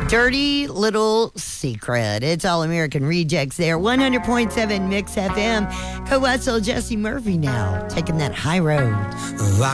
Dirty Little Secret. It's All American Rejects there. 100.7 Mix FM. Co-Wessel Jesse Murphy now, taking that high road.